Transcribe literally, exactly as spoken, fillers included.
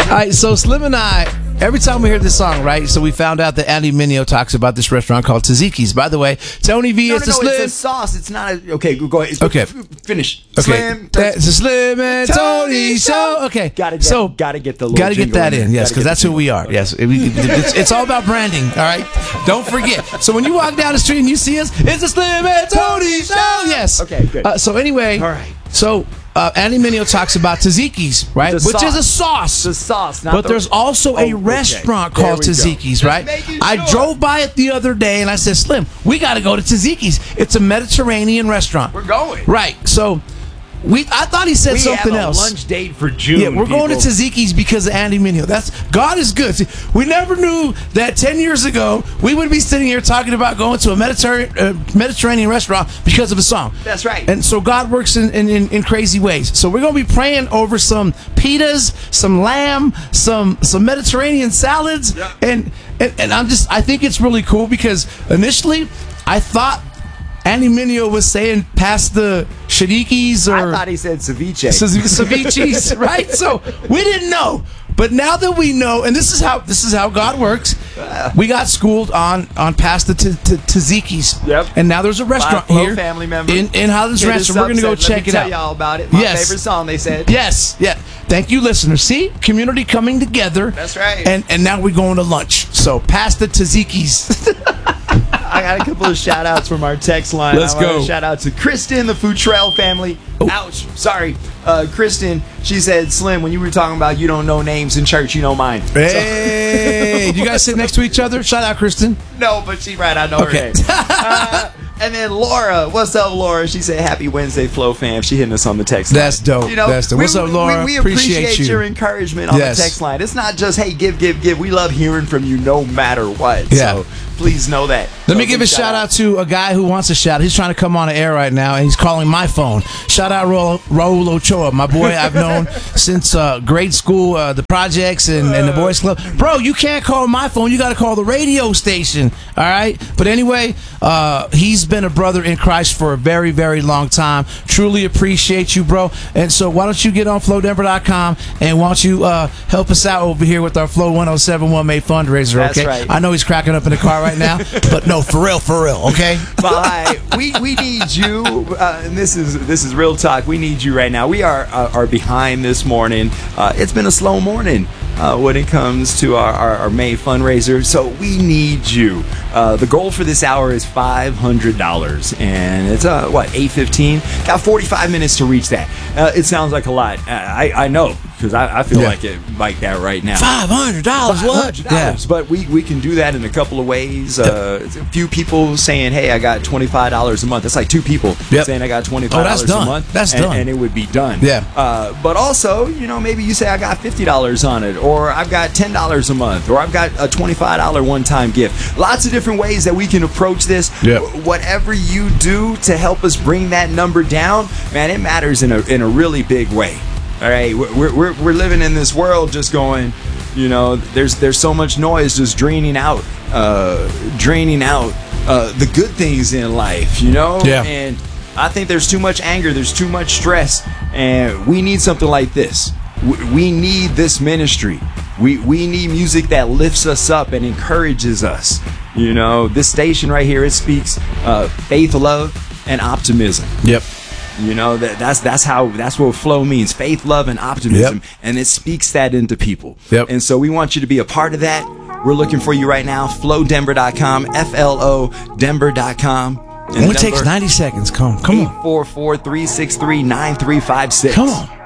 right, so Slim and I, every time we hear this song, right? So we found out that Andy Mineo talks about this restaurant called Tzatziki's. By the way, Tony V no, is no, the no, Slim. It's a sauce. It's not a. Okay, go ahead. Okay. Finish. Okay. Slim. That's the Slim and Tony show. Okay. Gotta get, so, gotta get the little Gotta get that in, yes, because that's who we are. Okay. Yes. It- it's, it's all about branding, all right? Don't forget. So when you walk down the street and you see us, it's the Slim and Tony show. Yes. Okay, good. Uh, so anyway. All right. So uh, Andy Mineo talks about Tzatziki's, right? The Which sauce. is a sauce. The sauce, not But the- there's also a Oh, okay. restaurant There called we go. Tzatziki's, right? making I sure. drove by it the other day and I said, Slim, we got to go to Tzatziki's. It's a Mediterranean restaurant. We're going. Right. So we, I thought he said We something have a else. lunch date for June. Yeah, we're going to people. Tzatziki's because of Andy Mineo. That's God is good. See, we never knew that ten years ago we would be sitting here talking about going to a Mediterranean uh, Mediterranean restaurant because of a song. That's right. And so God works in, in, in, in crazy ways. So we're going to be praying over some pitas, some lamb, some some Mediterranean salads, Yeah. and, and and I'm just I think it's really cool because initially I thought Andy Mineo was saying past the shadikis or I thought he said ceviche. ceviches, right? So we didn't know, but now that we know, and this is how this is how God works. We got schooled on on pasta to to Tzatziki's. Yep. And now there's a restaurant Flow here family member in in Holland's Hit Ranch. us We're up, gonna go said, check Let me it tell out. y'all about it. My Yes. favorite song. They said. Yes, yeah. Thank you, listeners. See, community coming together. That's right. And and now we're going to lunch. So pasta Tzatziki's. I got a couple of shout outs from our text line. Let's I wanna go. Shout out to Kristen, the Futrell family. Oh. Ouch. Sorry. Uh, Kristen, she said, Slim, when you were talking about you don't know names in church, you know mine. Hey, you guys sit next to each other? Shout out, Kristen. No, but she right. I know Okay. her name. Uh, and then Laura, what's up, Laura? She said, "Happy Wednesday, Flow fam." She hitting us on the text line. That's dope. That's dope. we- What's up, we- Laura? We, we Appreciate appreciate, you. your encouragement on Yes. the text line. It's not just hey, give, give, give. We love hearing from you, no matter what. Yeah. So please know that. Let So me give big a shout out to a guy who wants a shout. He's trying to come on the air right now, and he's calling my phone. Shout out Raul, Raul Ochoa, my boy I've known since uh, grade school, uh, the projects and, and the boys club. Bro, you can't call my phone. You got to call the radio station. All right. But anyway, uh, he's been a brother in Christ for a very, very long time. Truly appreciate you, bro. And so why don't you get on flow denver dot com and why don't you uh, help us out over here with our Flow one oh seven one May fundraiser? That's Okay. right. I know he's cracking up in the car right now, but no, for real, for real, okay? Bye. We we need you, uh, and this is this is real talk. We need you right now. We are uh, are behind this morning. Uh, it's been a slow morning uh, when it comes to our, our, our May fundraiser, so we need you. Uh, the goal for this hour is five hundred dollars, and it's uh, what eight fifteen. Got forty-five minutes to reach that. Uh, it sounds like a lot. Uh, I I know because I, I feel Yeah. like it like that right now. Five hundred dollars. What? Yeah. But we, we can do that in a couple of ways. Uh, a few people saying, "Hey, I got twenty-five dollars a month." That's like two people Yep. saying, "I got twenty-five Oh, dollars that's a done. month." That's and, done. and it would be done. Yeah. Uh, but also, you know, maybe you say, "I got fifty dollars on it," or "I've got ten dollars a month," or "I've got a twenty-five dollar one-time gift." Lots of different ways that we can approach this. Yep. Wh- Whatever you do to help us bring that number down, man, it matters in a in a really big way. All right, we're we're we're living in this world just going, you know, there's there's so much noise just draining out, uh, draining out uh, the good things in life, you know. Yeah. And I think there's too much anger, there's too much stress, and we need something like this. We, we need this ministry. We we need music that lifts us up and encourages us. You know, this station right here, it speaks uh, faith, love, and optimism. Yep. You know, that that's that's how that's what flow means. Faith, love, and optimism. Yep. And it speaks that into people. Yep. And so we want you to be a part of that. We're looking for you right now. flow denver dot com, F L O Denver dot com. Only takes ninety seconds. Come, come on. eight four four, three six three, nine three five six. Come on.